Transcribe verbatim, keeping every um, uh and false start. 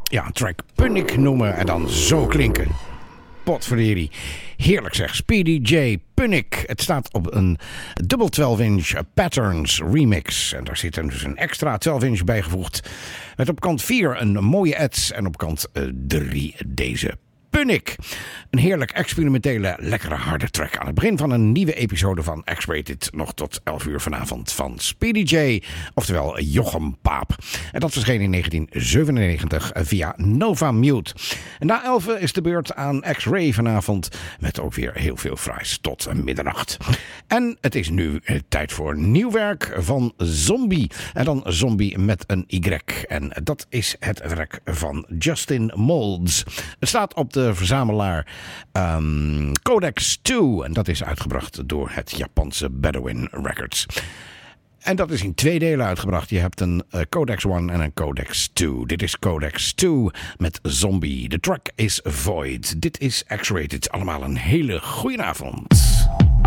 Ja, een track Punic noemen en dan zo klinken. Potverdorie. Heerlijk zeg. Speedy J. Punic. Het staat op een dubbel twaalf inch Patterns remix. En daar zit er dus een extra twaalf inch bijgevoegd. Met op kant vier een mooie ads en op kant drie deze Punic. Een heerlijk experimentele, lekkere harde track aan het begin van een nieuwe episode van X-Rated. Nog tot elf uur vanavond van Speedy J, oftewel Jochem Paap. En dat verscheen in negentien zevenennegentig via Nova Mute. En na elf is de beurt aan X-Ray vanavond met ook weer heel veel fraais tot middernacht. En het is nu tijd voor nieuw werk van Zombie. En dan Zombie met een Y. En dat is het werk van Justin Moulds. Het staat op de verzamelaar um, Codex twee. En dat is uitgebracht door het Japanse Bedouin Records. En dat is in twee delen uitgebracht. Je hebt een uh, Codex één en een Codex twee. Dit is Codex twee met Zombie. De track is Void. Dit is X-Rated. Allemaal een hele goeie avond.